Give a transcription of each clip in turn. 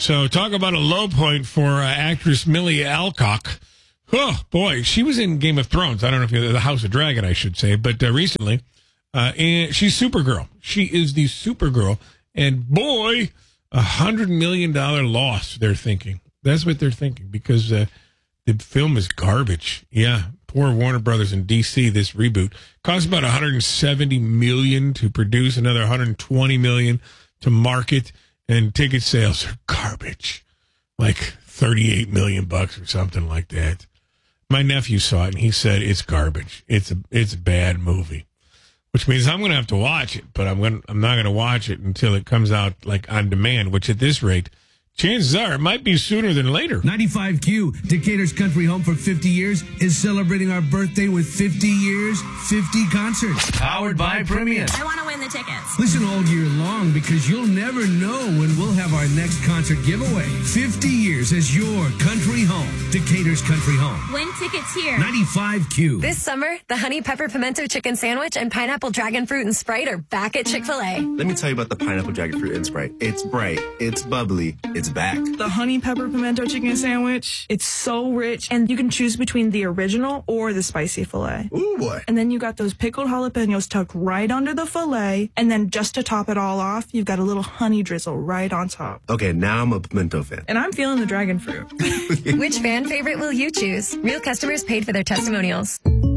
So talk about a low point for actress Millie Alcock. Oh, boy, she was in Game of Thrones. I don't know if you're the House of Dragon, I should say, but recently, and she's Supergirl. She is the Supergirl. And boy, $100 million loss, they're thinking. That's what they're thinking because the film is garbage. Yeah, poor Warner Brothers in D.C., this reboot. Cost about $170 million to produce, another $120 million to market, and ticket sales are garbage. Like $38 million or something like that. My nephew saw it, and he said it's garbage. It's a bad movie, which means I'm going to have to watch it, but I'm not going to watch it until it comes out like on demand, which at this rate, chances are it might be sooner than later. 95Q, Decatur's country home for 50 years, is celebrating our birthday with 50 years, 50 concerts. Powered by Premium. I want to win the tickets. Listen all year long because you'll never know when we'll have our next concert giveaway. 50 years as your country home. Decatur's country home. Win tickets here. 95Q. This summer, the Honey Pepper Pimento Chicken Sandwich and Pineapple Dragon Fruit and Sprite are back at Chick-fil-A. Let me tell you about the Pineapple Dragon Fruit and Sprite. It's bright. It's bubbly. It's back. The Honey Pepper Pimento Chicken Sandwich. It's so rich, and you can choose between the original or the spicy filet. Ooh, boy. And then you got those pickled jalapenos tucked right under the filet, and then just to top it all off, you've got a little honey drizzle right on top. Okay, now I'm a pimento fan. And I'm feeling the dragon fruit. Which fan favorite will you choose? Real customers paid for their testimonials.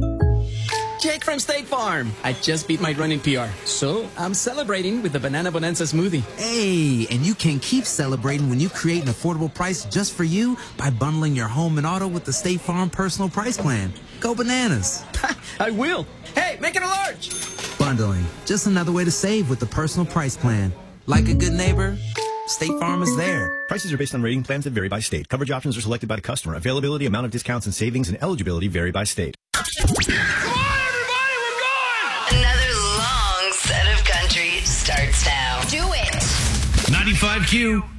Jake from State Farm. I just beat my running PR, so I'm celebrating with the Banana Bonanza smoothie. Hey, and you can keep celebrating when you create an affordable price just for you by bundling your home and auto with the State Farm Personal Price Plan. Go bananas. I will. Hey, make it a large. Bundling, just another way to save with the Personal Price Plan. Like a good neighbor, State Farm is there. Prices are based on rating plans that vary by state. Coverage options are selected by the customer. Availability, amount of discounts and savings, and eligibility vary by state. Another long set of country starts now. Do it. 95Q.